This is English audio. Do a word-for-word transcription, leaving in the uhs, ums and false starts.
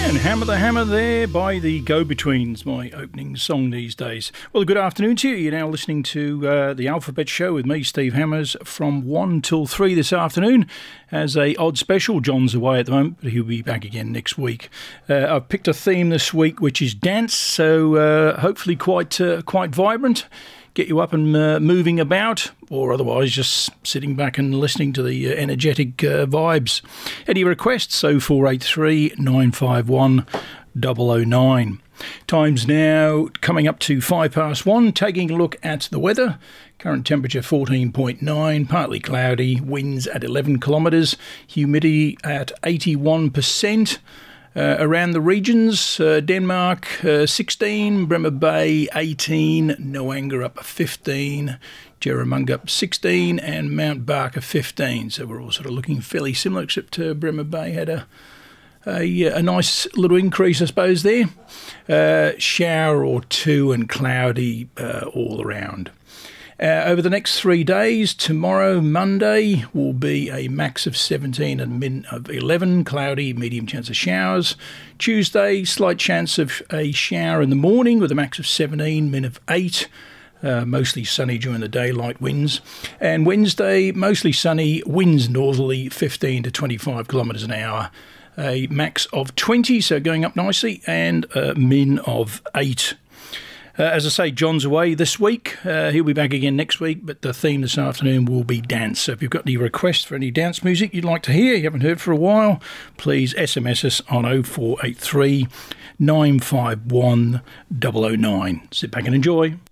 And Hammer the Hammer there by the Go-Betweens, my opening song these days. Well, good afternoon to you. You're now listening to uh, the Alphabet Show with me, Steve Hammers, from one till three this afternoon as a odd special. John's away at the moment, but he'll be back again next week. Uh, I've picked a theme this week, which is dance, so uh, hopefully quite uh, quite vibrant. Get you up and uh, moving about, or otherwise just sitting back and listening to the uh, energetic uh, vibes. Any requests? oh four eight three, nine five one, double oh nine. Time's now coming up to five past one, taking a look at the weather. Current temperature fourteen point nine, partly cloudy, winds at eleven kilometres, humidity at eighty-one percent. Uh, around the regions, uh, Denmark uh, sixteen, Bremer Bay eighteen, Noanga up fifteen, Jerramunga up sixteen, and Mount Barker fifteen. So we're all sort of looking fairly similar, except uh, Bremer Bay had a, a a nice little increase, I suppose, there. Uh, shower or two and cloudy uh, all around. Uh, over the next three days, tomorrow, Monday, will be a max of seventeen and min of eleven, cloudy, medium chance of showers. Tuesday, slight chance of a shower in the morning with a max of seventeen, min of eight. Uh, mostly sunny during the day, light winds. And Wednesday, mostly sunny, winds northerly, fifteen to twenty-five kilometres an hour. A max of twenty, so going up nicely, and a min of eight. Uh, as I say, John's away this week. Uh, he'll be back again next week, but the theme this afternoon will be dance. So if you've got any requests for any dance music you'd like to hear, you haven't heard for a while, please S M S us on oh four eight three, nine five one, double oh nine. Sit back and enjoy.